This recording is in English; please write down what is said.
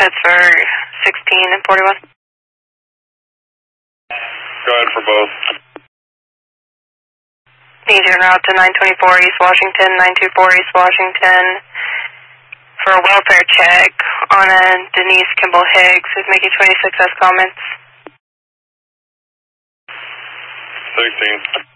That's for 16 and 41. Go ahead for both. Easy en route to 924 East Washington, 924 East Washington for a welfare check on a Denise Kimball Higgs who's making 26 S comments. 16.